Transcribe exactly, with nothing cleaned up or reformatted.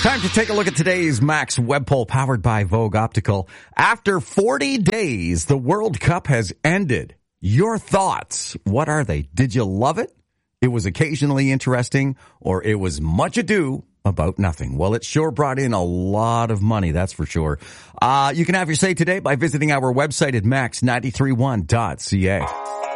Time to take a look at today's Max Web Poll powered by Vogue Optical. After forty days, the World Cup has ended. Your thoughts, what are they? Did you love it? It was occasionally interesting, or it was much ado about nothing? Well, it sure brought in a lot of money, that's for sure. Uh, you can have your say today by visiting our website at max nine three one dot c a.